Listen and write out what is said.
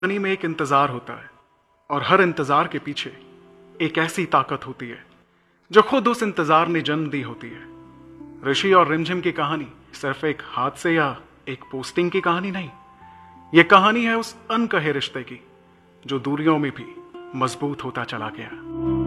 कहानी में एक इंतजार होता है और हर इंतजार के पीछे एक ऐसी ताकत होती है जो खुद उस इंतजार ने जन्म दी होती है। ऋषि और रिमझिम की कहानी सिर्फ एक हादसे या एक पोस्टिंग की कहानी नहीं, यह कहानी है उस अनकहे रिश्ते की जो दूरियों में भी मजबूत होता चला गया।